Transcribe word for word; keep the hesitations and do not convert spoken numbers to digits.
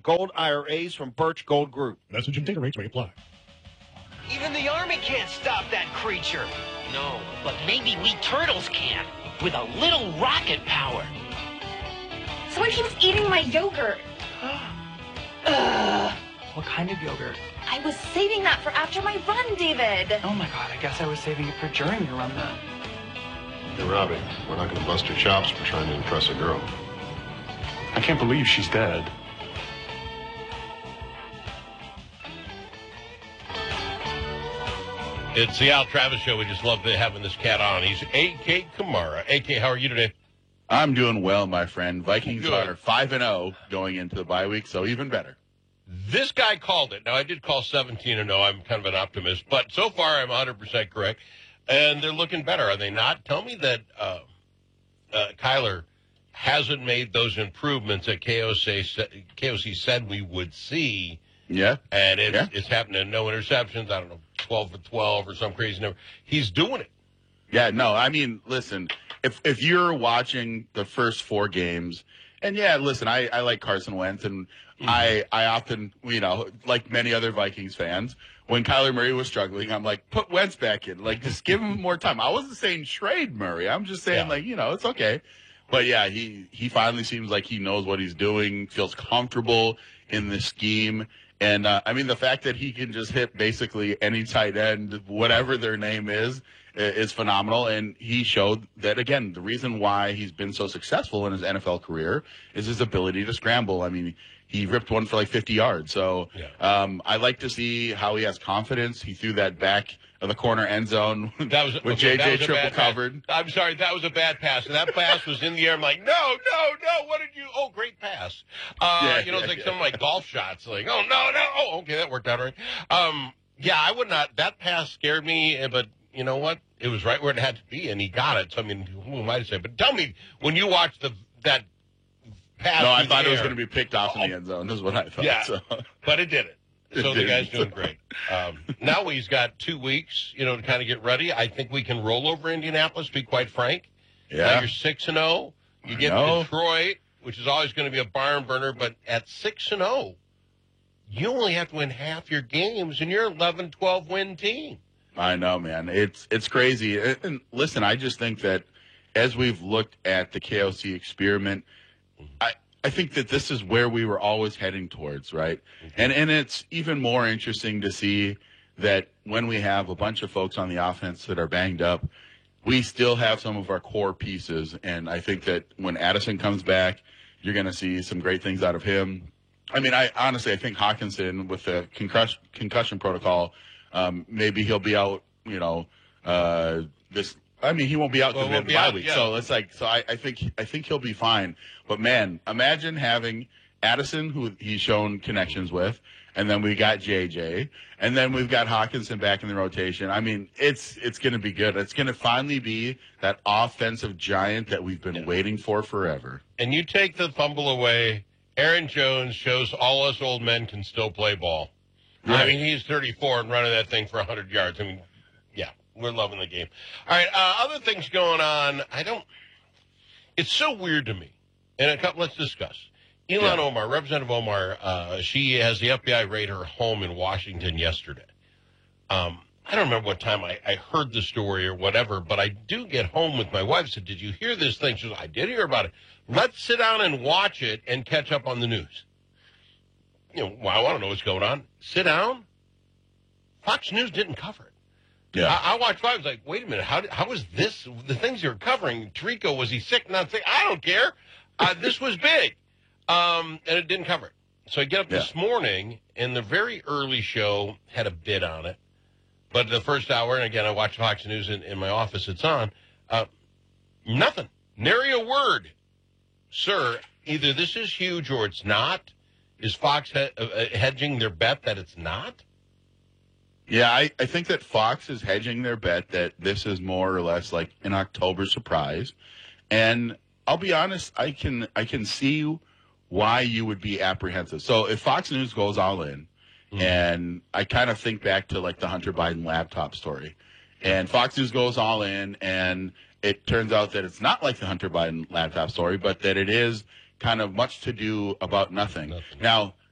gold I R As from Birch Gold Group. Message and data rates may apply. Even the Army can't stop that creature. No, but maybe we turtles can, with a little rocket power. Someone keeps eating my yogurt. Ugh. What kind of yogurt? I was saving that for after my run, David. Oh my god, I guess I was saving it for during your run then. Hey, Robbie, we're not going to bust your chops for trying to impress a girl. I can't believe she's dead. It's the Al Travis Show. We just love having this cat on. He's A K Kamara. A K, how are you today? I'm doing well, my friend. Vikings Good. are five and oh going into the bye week, so even better. This guy called it. Now, I did call seventeen and oh. I'm kind of an optimist, but so far I'm one hundred percent correct. And they're looking better, are they not? Tell me that uh, uh, Kyler hasn't made those improvements that K O C, K O C said we would see. Yeah. And it's, yeah. it's happening. No interceptions. I don't know, twelve for twelve or some crazy number. He's doing it. Yeah, no, I mean, listen, if if you're watching the first four games, and yeah, listen, I, I like Carson Wentz, and mm-hmm. I, I often, you know, like many other Vikings fans, when Kyler Murray was struggling, I'm like, put Wentz back in. Like, just give him more time. I wasn't saying trade Murray. I'm just saying, yeah. like, you know, it's okay. But, yeah, he, he finally seems like he knows what he's doing, feels comfortable in the scheme. And, uh, I mean, the fact that he can just hit basically any tight end, whatever their name is, is phenomenal. And he showed that, again, the reason why he's been so successful in his N F L career is his ability to scramble. I mean, he ripped one for like fifty yards. So yeah. um, I like to see how he has confidence. He threw that back of the corner end zone that was, with okay, J J triple covered. Pass. I'm sorry, that was a bad pass. And that pass was in the air. I'm like, no, no, no, what did you? Oh, great pass. Uh, yeah, you know, it's yeah, like yeah. some of my golf shots. Like, oh, no, no. Oh, okay, that worked out all right. Um, yeah, I would not. That pass scared me, but you know what? It was right where it had to be, and he got it. So, I mean, who am I to say? But tell me, when you watched the that pass No, I thought it air, was going to be picked off oh, in the end zone. Is what I thought. Yeah, so. but it didn't. So It the guy's didn't. doing great. Um, now he's got two weeks, you know, to kind of get ready. I think we can roll over Indianapolis, to be quite frank. Yeah. Now you're six and zero. You get know. Detroit, which is always going to be a barn burner, but at six and zero, you only have to win half your games, and you're an eleven twelve win team. I know, man. It's it's crazy. And, and listen, I just think that as we've looked at the K O C experiment, I, I think that this is where we were always heading towards, right? Mm-hmm. And and it's even more interesting to see that when we have a bunch of folks on the offense that are banged up, we still have some of our core pieces. And I think that when Addison comes back, you're going to see some great things out of him. I mean, I honestly, I think Hawkinson with the concussion, concussion protocol, Um, maybe he'll be out, you know, uh, this, I mean, he won't be out well, because we have the bye week. Yeah. So it's like, so I, I think, I think he'll be fine. But man, imagine having Addison, who he's shown connections with, and then we got J J, and then we've got Hawkinson back in the rotation. I mean, it's, it's going to be good. It's going to finally be that offensive giant that we've been yeah. waiting for forever. And you take the fumble away, Aaron Jones shows all us old men can still play ball. Right. I mean, he's thirty-four and running that thing for one hundred yards. I mean, yeah, we're loving the game. All right, uh, other things going on. I don't – it's so weird to me. And a couple, let's discuss. Ilhan yeah. Omar, Representative Omar, uh, she has the F B I raid her home in Washington yesterday. Um, I don't remember what time I, I heard the story or whatever, but I do get home with my wife. Said, did you hear this thing? She said, I did hear about it. Let's sit down and watch it and catch up on the news. You know, well, I want to know what's going on. Sit down. Fox News didn't cover it. Yeah. I, I watched five. I was like, wait a minute. How how is this? The things you're covering, Tirico, was he sick, not sick? I don't care. Uh, this was big. Um, and it didn't cover it. So I get up yeah. this morning, and the very early show had a bit on it. But the first hour, and again, I watch Fox News in, in my office, it's on. Uh, nothing. Nary a word. Sir, either this is huge or it's not. Is Fox he- uh, hedging their bet that it's not? Yeah, I, I think that Fox is hedging their bet that this is more or less like an October surprise. And I'll be honest, I can I can see why you would be apprehensive. So if Fox News goes all in, mm-hmm. and I kind of think back to like the Hunter Biden laptop story, and Fox News goes all in, and it turns out that it's not like the Hunter Biden laptop story, but that it is kind of much to do about nothing. nothing. Now,